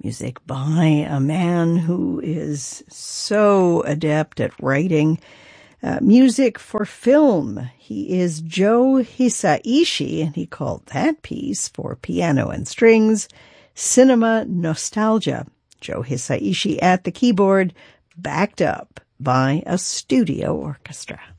Music by a man who is so adept at writing music for film. He is Joe Hisaishi, and he called that piece for piano and strings Cinema Nostalgia. Joe Hisaishi at the keyboard, backed up by a studio orchestra.